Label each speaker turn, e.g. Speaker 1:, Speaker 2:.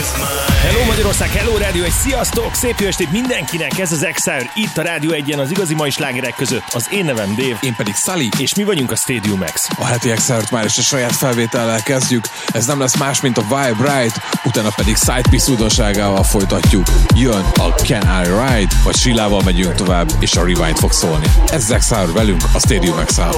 Speaker 1: Hello Magyarország, hello Rádió 1, sziasztok! Szép jó estét mindenkinek, ez az X-Hour, itt a Rádió 1-en az igazi mai slágerek között. Az én nevem Dave.
Speaker 2: Én pedig Sully.
Speaker 1: És mi vagyunk a Stadium X.
Speaker 2: A heti X-Hourt már is a saját felvétellel kezdjük. Ez nem lesz más, mint a Vibe Ride, utána pedig Sidepiece újdonságával folytatjuk. Jön a Can I Ride, vagy Sillával megyünk tovább, és a Rewind fog szólni. Ez az X-Hour velünk, a Stadium X-Hour.